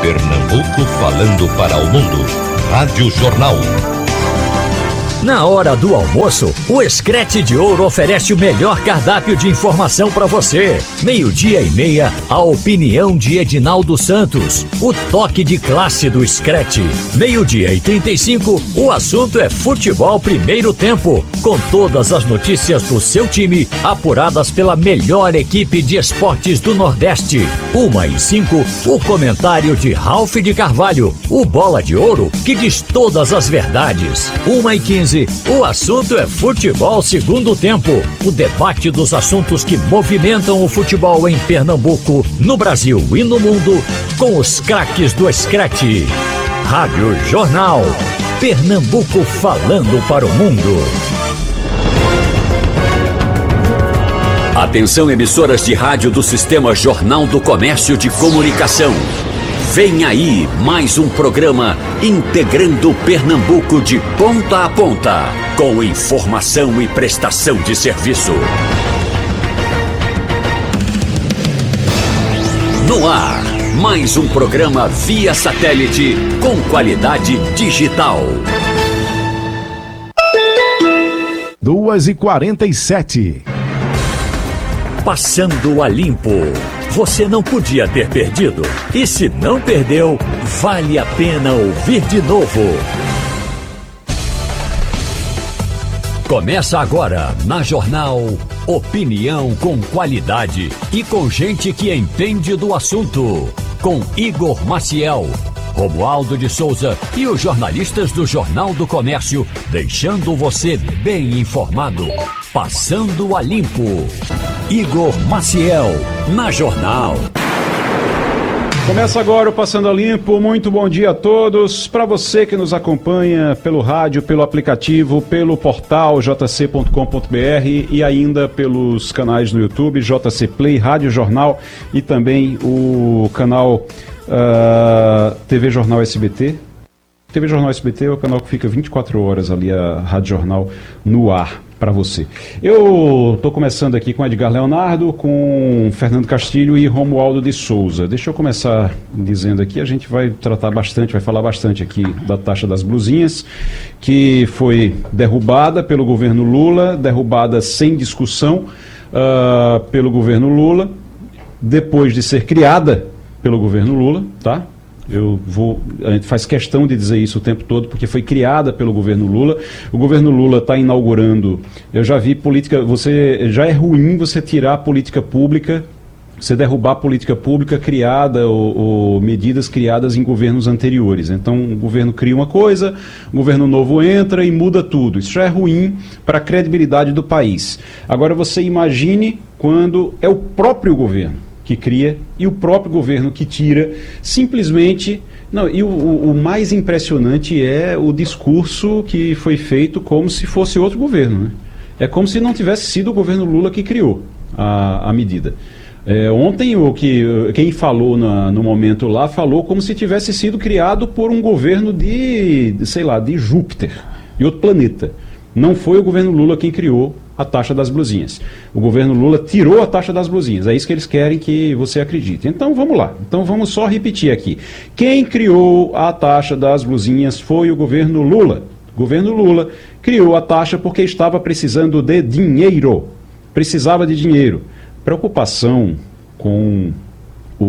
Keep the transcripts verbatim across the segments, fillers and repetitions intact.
Pernambuco falando para o mundo. Rádio Jornal. Na hora do almoço, o Screte de Ouro oferece o melhor cardápio de informação para você. Meio-dia e meia, a opinião de Edinaldo Santos. O toque de classe do Screte. Meio-dia e trinta e cinco, o assunto é futebol primeiro tempo. Com todas as notícias do seu time, apuradas pela melhor equipe de esportes do Nordeste. Uma e cinco, o comentário de Ralph de Carvalho. O Bola de Ouro, que diz todas as verdades. Uma e quinze, o assunto é futebol segundo tempo. O debate dos assuntos que movimentam o futebol em Pernambuco, no Brasil e no mundo, com os craques do Screte. Rádio Jornal. Pernambuco falando para o mundo. Atenção, emissoras de rádio do Sistema Jornal do Comércio de Comunicação. Vem aí mais um programa integrando Pernambuco de ponta a ponta, com informação e prestação de serviço. No ar, mais um programa via satélite com qualidade digital. duas e quarenta e sete. Passando a limpo. Você não podia ter perdido. E se não perdeu, vale a pena ouvir de novo. Começa agora, na Jornal, opinião com qualidade e com gente que entende do assunto. Com Igor Maciel, Romualdo de Souza e os jornalistas do Jornal do Comércio, deixando você bem informado. Passando a limpo. Igor Maciel, na Jornal. Começa agora o Passando a Limpo. Muito bom dia a todos. Para você que nos acompanha pelo rádio, pelo aplicativo, pelo portal j c ponto com ponto b r e ainda pelos canais no YouTube, J C Play, Rádio Jornal e também o canal uh, T V Jornal S B T. T V Jornal S B T é o canal que fica vinte e quatro horas ali, a Rádio Jornal no ar para você. Eu estou começando aqui com Edgar Leonardo, com Fernando Castilho e Romualdo de Souza. Deixa eu começar dizendo aqui, a gente vai tratar bastante, vai falar bastante aqui da taxa das blusinhas, que foi derrubada pelo governo Lula, derrubada sem discussão uh, pelo governo Lula, depois de ser criada pelo governo Lula, tá? Eu vou, a gente faz questão de dizer isso o tempo todo, porque foi criada pelo governo Lula. O governo Lula está inaugurando, eu já vi política, você, já é ruim você tirar a política pública, você derrubar a política pública criada ou, ou medidas criadas em governos anteriores. Então o governo cria uma coisa, o governo novo entra e muda tudo. Isso já é ruim para a credibilidade do país. Agora você imagine quando é o próprio governo que cria e o próprio governo que tira, simplesmente. Não, e o, o mais impressionante é o discurso que foi feito como se fosse outro governo, né? É como se não tivesse sido o governo Lula que criou a, a medida. É, ontem o que, quem falou na, no momento lá falou como se tivesse sido criado por um governo de, de, sei lá, de Júpiter, de outro planeta. Não foi o governo Lula quem criou a taxa das blusinhas. O governo Lula tirou a taxa das blusinhas. É isso que eles querem que você acredite. Então vamos lá. Então vamos só repetir aqui. Quem criou a taxa das blusinhas foi o governo Lula. O governo Lula criou a taxa porque estava precisando de dinheiro. Precisava de dinheiro. Preocupação com o,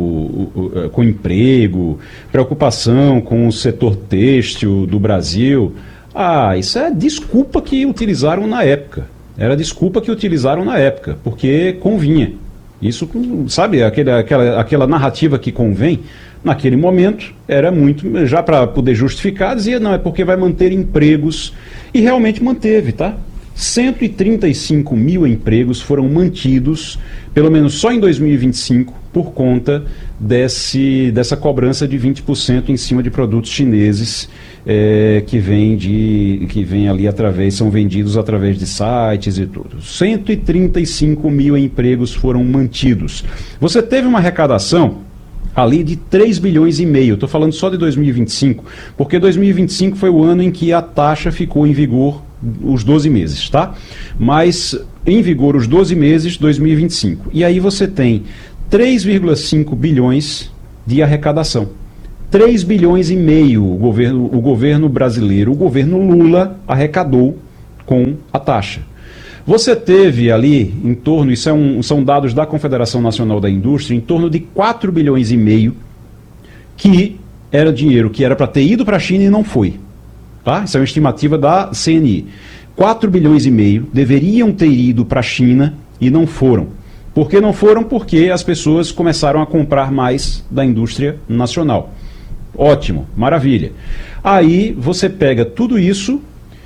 o com emprego, preocupação com o setor têxtil do Brasil. Ah, isso é desculpa que utilizaram na época. Era desculpa que utilizaram na época, porque convinha. Isso, sabe, aquele, aquela, aquela narrativa que convém, naquele momento, era muito, já para poder justificar, dizia, não, é porque vai manter empregos. E realmente manteve, tá? cento e trinta e cinco mil empregos foram mantidos, pelo menos só em dois mil e vinte e cinco, por conta desse, dessa cobrança de vinte por cento em cima de produtos chineses é, que vem de, que vem ali através, são vendidos através de sites e tudo. cento e trinta e cinco mil empregos foram mantidos. Você teve uma arrecadação ali de três bilhões e meio, estou falando só de dois mil e vinte e cinco, porque dois mil e vinte e cinco foi o ano em que a taxa ficou em vigor os doze meses, tá? Mas em vigor os doze meses, dois mil e vinte e cinco. E aí você tem três vírgula cinco bilhões de arrecadação. três bilhões e meio o governo, o governo brasileiro, o governo Lula arrecadou com a taxa. Você teve ali em torno, isso é um, são dados da Confederação Nacional da Indústria, em torno de quatro bilhões e meio que era dinheiro que era para ter ido para a China e não foi. Tá? Isso é uma estimativa da C N I. quatro bilhões e meio deveriam ter ido para a China e não foram. Por que não foram? Porque as pessoas começaram a comprar mais da indústria nacional. Ótimo, maravilha. Aí você pega tudo isso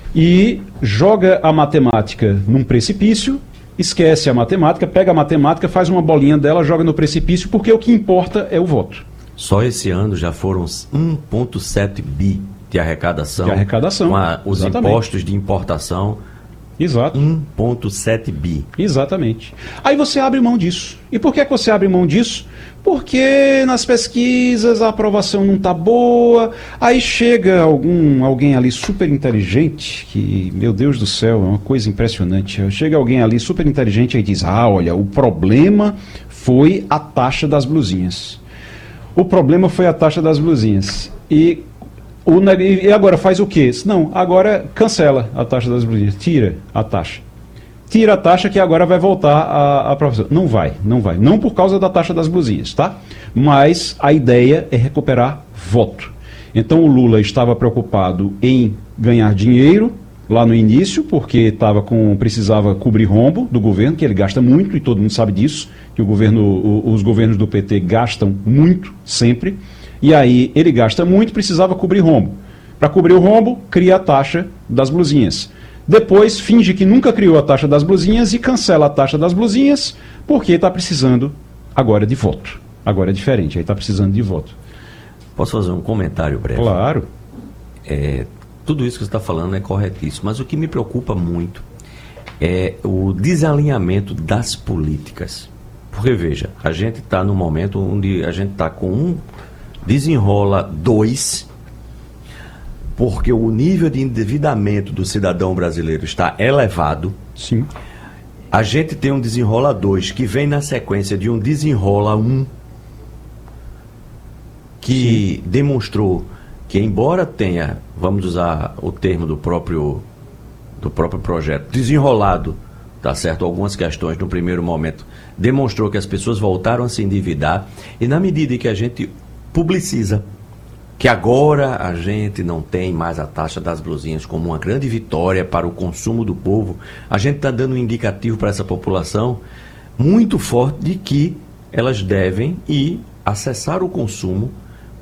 e joga a matemática num precipício, esquece a matemática, pega a matemática, faz uma bolinha dela, joga no precipício, porque o que importa é o voto. Só esse ano já foram um vírgula sete bi de arrecadação. De arrecadação. Com a, os Exatamente. impostos de importação. Exato. um vírgula sete bi. Exatamente. Aí você abre mão disso. E por que, que você abre mão disso? Porque nas pesquisas a aprovação não está boa, aí chega algum, alguém ali super inteligente, que, meu Deus do céu, é uma coisa impressionante, chega alguém ali super inteligente e diz, ah, olha, o problema foi a taxa das blusinhas. O problema foi a taxa das blusinhas. E, o, e agora faz o quê? Não, agora cancela a taxa das blusinhas, tira a taxa. Tira a taxa que agora vai voltar a, a profissão. Não vai, não vai. Não por causa da taxa das blusinhas, tá? Mas a ideia é recuperar voto. Então o Lula estava preocupado em ganhar dinheiro lá no início, porque tava com, precisava cobrir rombo do governo, que ele gasta muito, e todo mundo sabe disso, que o governo, o, os governos do P T gastam muito, sempre. E aí ele gasta muito, precisava cobrir rombo. Para cobrir o rombo, cria a taxa das blusinhas. Depois finge que nunca criou a taxa das blusinhas e cancela a taxa das blusinhas porque está precisando agora de voto. Agora é diferente, aí está precisando de voto. Posso fazer um comentário breve? Claro. É, tudo isso que você está falando é corretíssimo, mas o que me preocupa muito é o desalinhamento das políticas. Porque, veja, a gente está num momento onde a gente está com um desenrola dois, porque o nível de endividamento do cidadão brasileiro está elevado. Sim. A gente tem um desenrola dois que vem na sequência de um desenrola um que Sim. demonstrou que, embora tenha, vamos usar o termo do próprio, do próprio projeto, desenrolado, tá certo, algumas questões no primeiro momento, demonstrou que as pessoas voltaram a se endividar, e na medida em que a gente publiciza que agora a gente não tem mais a taxa das blusinhas como uma grande vitória para o consumo do povo, a gente está dando um indicativo para essa população muito forte de que elas devem ir acessar o consumo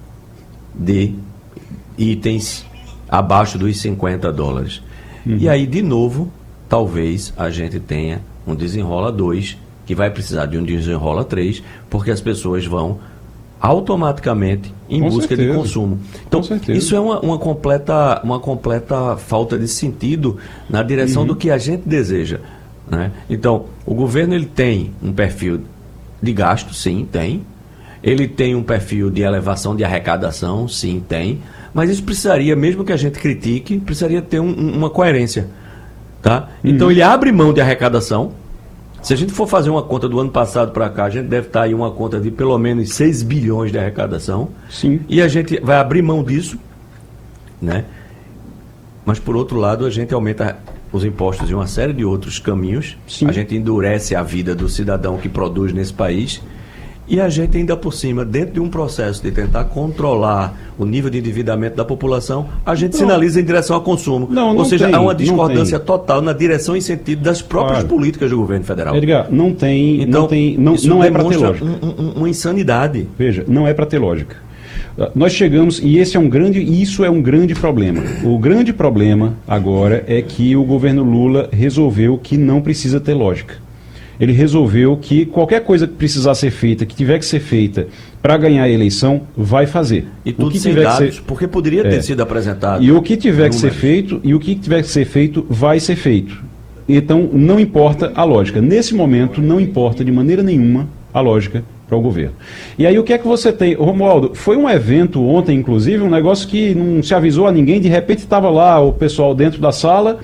de itens abaixo dos cinquenta dólares. Uhum. E aí, de novo, talvez a gente tenha um desenrola dois, que vai precisar de um desenrola três, porque as pessoas vão automaticamente em Com busca certeza. de consumo. Então, isso é uma, uma, completa, uma completa falta de sentido na direção uhum. do que a gente deseja, né? Então, o governo ele tem um perfil de gasto, sim, tem. Ele tem um perfil de elevação de arrecadação, sim, tem. Mas isso precisaria, mesmo que a gente critique, precisaria ter um, uma coerência, tá? Uhum. Então, ele abre mão de arrecadação. Se a gente for fazer uma conta do ano passado para cá, a gente deve estar aí uma conta de pelo menos seis bilhões de arrecadação. Sim. E a gente vai abrir mão disso, né? Mas, por outro lado, a gente aumenta os impostos em uma série de outros caminhos. Sim. A gente endurece a vida do cidadão que produz nesse país. E a gente ainda por cima, dentro de um processo de tentar controlar o nível de endividamento da população, a gente não. sinaliza em direção ao consumo. Não, não Ou seja, tem, há uma discordância total na direção e sentido das próprias claro. políticas do governo federal. Edgar, não tem, então, não tem, não, não é para ter lógica. Um, um, uma insanidade. Veja, não é para ter lógica. Nós chegamos, e esse é um grande, isso é um grande problema. O grande problema agora é que o governo Lula resolveu que não precisa ter lógica. Ele resolveu que qualquer coisa que precisar ser feita, que tiver que ser feita para ganhar a eleição, vai fazer. E tudo o que sem tiver dados, que ser... porque poderia ter é. sido apresentado. E o que tiver números. que ser feito, e o que tiver que ser feito, vai ser feito. Então, não importa a lógica. Nesse momento, não importa de maneira nenhuma a lógica para o governo. E aí, o que é que você tem? Romualdo, foi um evento ontem, inclusive, um negócio que não se avisou a ninguém, de repente estava lá o pessoal dentro da sala.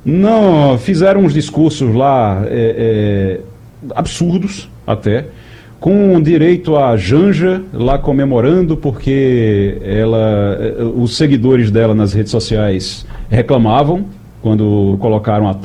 Não, fizeram uns discursos lá é, é, absurdos até. com direito a Janja lá comemorando, porque ela, os seguidores dela nas redes sociais reclamavam quando colocaram a